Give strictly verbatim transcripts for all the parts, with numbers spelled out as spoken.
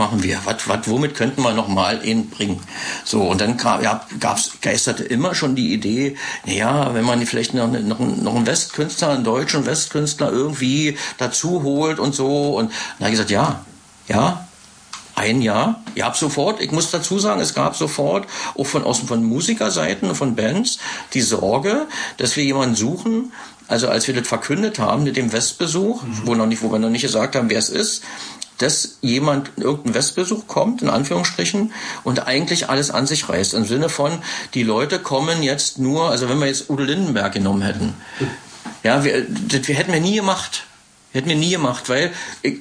machen wir? Was, was, womit könnten wir noch mal ihn bringen? So, und dann gab, ja, gab's, geisterte immer schon die Idee, naja, wenn man vielleicht noch, noch, noch einen Westkünstler, einen deutschen Westkünstler irgendwie dazu holt und so. Und dann habe ich gesagt, ja, ja, ein Jahr. Ich habe sofort, ich muss dazu sagen, es gab sofort auch von außen von Musikerseiten, von Bands, die Sorge, dass wir jemanden suchen. Also als wir das verkündet haben mit dem Westbesuch, mhm. wo, noch nicht, wo wir noch nicht gesagt haben, wer es ist, dass jemand, irgendein Westbesuch kommt, in Anführungsstrichen, und eigentlich alles an sich reißt. Im Sinne von, die Leute kommen jetzt nur, also wenn wir jetzt Udo Lindenberg genommen hätten, ja, wir, das wir hätten wir nie gemacht. Hätten wir nie gemacht, weil ich,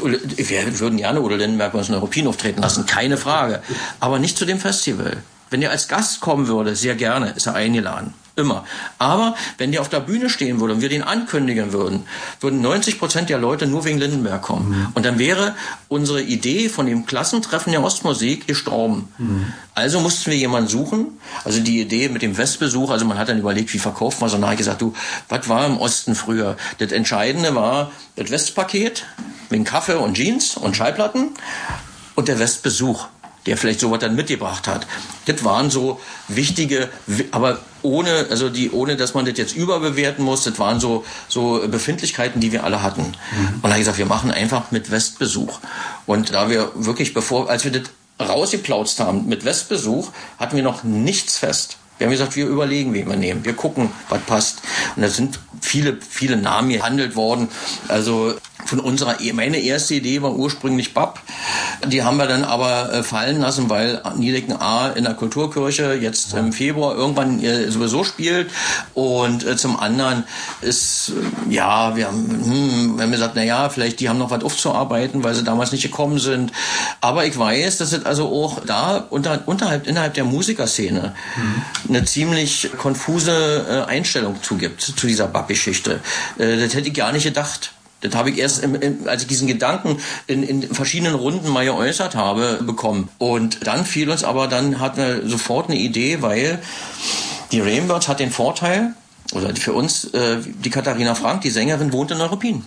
wir würden gerne Udo Lindenberg bei uns in Europin auftreten lassen, keine Frage. Aber nicht zu dem Festival. Wenn er als Gast kommen würde, sehr gerne, ist er eingeladen. Immer. Aber wenn der auf der Bühne stehen würde und wir den ankündigen würden, würden neunzig Prozent der Leute nur wegen Lindenberg kommen. Mhm. Und dann wäre unsere Idee von dem Klassentreffen der Ostmusik gestorben. Mhm. Also mussten wir jemanden suchen. Also die Idee mit dem Westbesuch, also man hat dann überlegt, wie verkauft man so. Und dann habe ich gesagt, du, was war im Osten früher? Das Entscheidende war das Westpaket mit Kaffee und Jeans und Schallplatten und der Westbesuch, der vielleicht sowas dann mitgebracht hat. Das waren so wichtige, aber ohne, also die, ohne, dass man das jetzt überbewerten muss, das waren so, so Befindlichkeiten, die wir alle hatten. Mhm. Und da habe ich gesagt, wir machen einfach mit Westbesuch. Und da wir wirklich, bevor, als wir das rausgeplautzt haben mit Westbesuch, hatten wir noch nichts fest. Wir haben gesagt, wir überlegen, wen wir nehmen. Wir gucken, was passt. Und da sind viele, viele Namen gehandelt worden. Also von unserer, meine erste Idee war ursprünglich Bab. Die haben wir dann aber äh, fallen lassen, weil Niedecken A in der Kulturkirche jetzt ja. im Februar irgendwann äh, sowieso spielt. Und äh, zum anderen ist, äh, ja, wir haben, hm, wir haben gesagt, na ja, vielleicht die haben noch was aufzuarbeiten, weil sie damals nicht gekommen sind. Aber ich weiß, dass es also auch da unter, unterhalb, innerhalb der Musikerszene mhm. eine ziemlich konfuse äh, Einstellung zugibt zu dieser Bab-Geschichte. Äh, das hätte ich gar nicht gedacht. Das habe ich erst, im, im, als ich diesen Gedanken in, in verschiedenen Runden mal geäußert habe, bekommen. Und dann fiel uns aber, dann hatten wir sofort eine Idee, weil die Rainbirds hat den Vorteil, oder für uns, äh, die Katharina Frank, die Sängerin, wohnt in Neuruppin.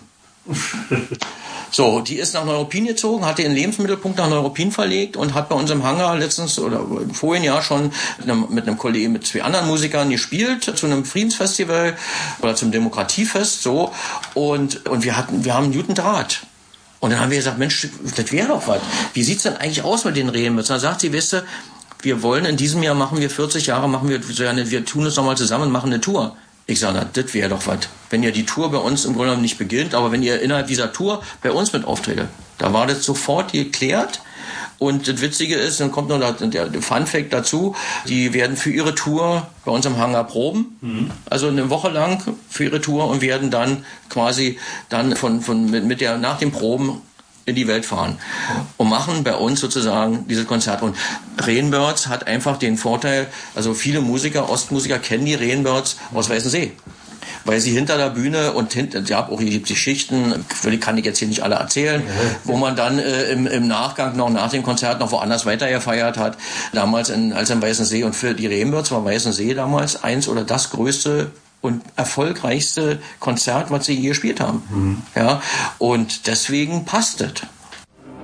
So, die ist nach Neuruppin gezogen, hat den Lebensmittelpunkt nach Neuruppin verlegt und hat bei uns im Hangar letztens oder im vorigen Jahr schon mit einem, mit einem Kollegen, mit zwei anderen Musikern gespielt zu einem Friedensfestival oder zum Demokratiefest, so. Und, und wir hatten, wir haben einen guten Draht. Und dann haben wir gesagt, Mensch, das wäre doch was. Wie sieht's denn eigentlich aus mit den Rehenmützen? Dann sagt sie, weißt du, wir wollen in diesem Jahr machen wir vierzig Jahre, machen wir, wir tun es nochmal zusammen, machen eine Tour. Ich sage, na, das wäre doch was. Wenn ja die Tour bei uns im Grunde genommen nicht beginnt, aber wenn ihr innerhalb dieser Tour bei uns mit auftretet, da war das sofort geklärt. Und das Witzige ist, dann kommt noch der Funfact dazu, die werden für ihre Tour bei uns im Hangar proben, mhm. also eine Woche lang für ihre Tour und werden dann quasi dann von, von, mit, mit der, nach den Proben in die Welt fahren und machen bei uns sozusagen dieses Konzert. Und Rainbirds hat einfach den Vorteil, also viele Musiker, Ostmusiker kennen die Rainbirds aus Weißensee. Weil sie hinter der Bühne und hinter, ja, auch hier gibt es Geschichten, die kann ich jetzt hier nicht alle erzählen, wo man dann äh, im, im Nachgang noch nach dem Konzert noch woanders weiter gefeiert hat. Damals in, als in Weißensee. Und für die Rainbirds war Weißensee damals eins oder das größte und erfolgreichste Konzert, was sie je gespielt haben. Mhm. Ja, und deswegen passt es.